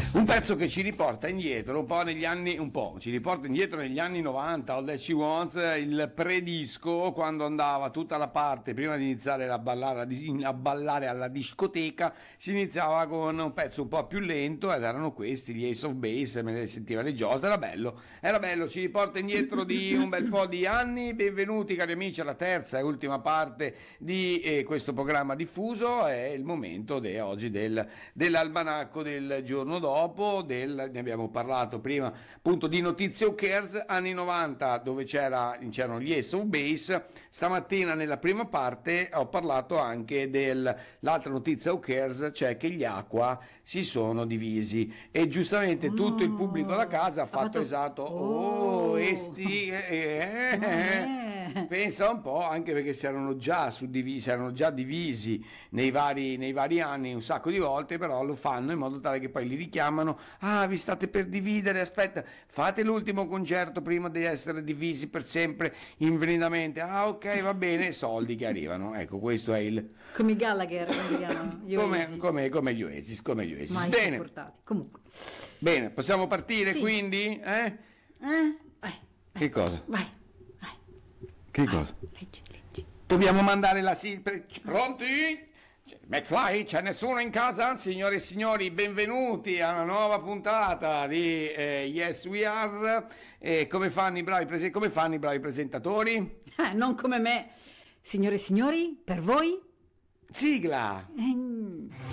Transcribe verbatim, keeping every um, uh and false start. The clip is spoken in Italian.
Un pezzo che ci riporta indietro un po' negli anni, un po', ci riporta indietro negli anni novanta, All That She Wants, il predisco, quando andava tutta la parte, prima di iniziare a ballare, a ballare alla discoteca, si iniziava con un pezzo un po' più lento ed erano questi, gli Ace of Base, me ne sentiva le giostre, era bello, era bello, ci riporta indietro di un bel po' di anni. Benvenuti cari amici alla terza e ultima parte di eh, questo programma diffuso, è il momento de, oggi del, dell'almanacco del giorno dopo. Dopo del, ne abbiamo parlato prima appunto di notizie Who Cares anni novanta, dove c'era, c'erano gli Ace of Base. Stamattina nella prima parte ho parlato anche dell'altra notizia Who Cares, cioè che gli Aqua si sono divisi e giustamente oh, tutto il pubblico da casa ha fatto, fatto... esatto oh, oh esti eh, eh, eh. Pensa un po', anche perché si erano già suddivisi, si erano già divisi nei vari, nei vari anni un sacco di volte, però lo fanno in modo tale che poi li richiamano. Ah, vi state per dividere, aspetta, fate l'ultimo concerto prima di essere divisi per sempre infinitamente. Ah, ok, va bene, soldi che arrivano. Ecco, questo è il... come i Gallagher, come si chiamano? Gli come, come, come gli Oasis, come gli Oasis. Mai bene. Supportati. Comunque. Bene, possiamo partire sì. Quindi? Eh? Eh? Vai, vai. Che cosa? Vai, vai. Che vai. cosa? Leggi, leggi. Dobbiamo mandare la... Si... Pronti? McFly, c'è nessuno in casa? Signore e signori, benvenuti a una nuova puntata di eh, Yes We Are. E come fanno i bravi, prese- come fanno i bravi presentatori? Eh, non come me. Signore e signori, per voi? Sigla! Eh...